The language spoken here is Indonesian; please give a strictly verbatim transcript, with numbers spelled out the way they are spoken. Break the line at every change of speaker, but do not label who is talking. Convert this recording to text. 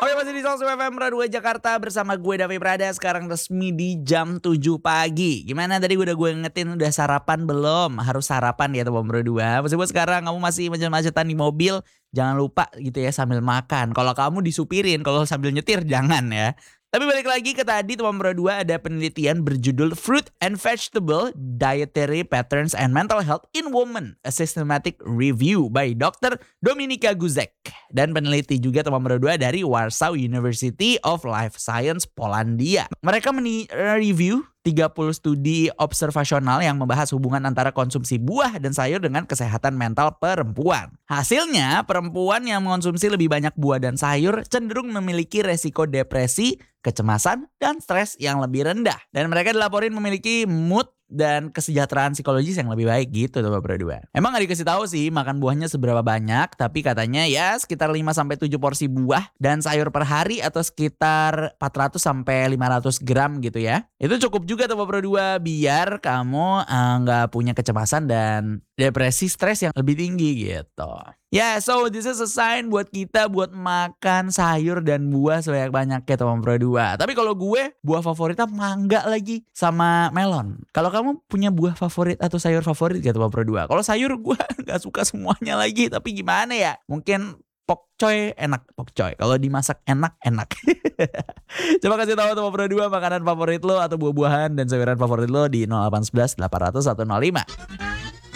Oke, masih di Salsu F M Radio Jakarta bersama gue Davi Prada. Sekarang resmi di jam tujuh pagi. Gimana tadi udah gue ngetin udah sarapan belum? Harus sarapan ya teman berdua. Meskipun sekarang kamu masih macet-macetan di mobil, jangan lupa gitu ya sambil makan. Kalau kamu disupirin, kalau sambil nyetir jangan ya. Tapi balik lagi ke tadi teman berdua, ada penelitian berjudul Fruit and Vegetable Dietary Patterns and Mental Health in Women, a Systematic Review by dokter Dominika Guzek. Dan peneliti juga teman berdua dari Warsaw University of Life Science Polandia. Mereka mereview tiga puluh studi observasional yang membahas hubungan antara konsumsi buah dan sayur dengan kesehatan mental perempuan. Hasilnya, perempuan yang mengonsumsi lebih banyak buah dan sayur cenderung memiliki resiko depresi, kecemasan, dan stres yang lebih rendah. Dan mereka dilaporin memiliki mood dan kesejahteraan psikologis yang lebih baik gitu tuh berdua. Emang gak dikasih tahu sih makan buahnya seberapa banyak, tapi katanya ya sekitar lima sampai tujuh porsi buah dan sayur per hari atau sekitar empat ratus sampai lima ratus gram gitu ya. Itu cukup juga tuh berdua biar kamu uh, gak punya kecemasan dan depresi, stres yang lebih tinggi gitu. Ya, yeah, so this is a sign buat kita buat makan sayur dan buah sebanyak-banyaknya teman berdua. Tapi kalau gue, buah favoritnya mangga lagi sama melon. Kalau kamu punya buah favorit atau sayur favorit gitu teman berdua? Kalau sayur gue gak suka semuanya lagi, tapi gimana ya? Mungkin pokcoy enak, pokcoy. Kalau dimasak enak, enak. Coba kasih tahu teman berdua makanan favorit lo atau buah-buahan dan sayuran favorit lo di nol delapan satu satu delapan nol nol satu nol lima.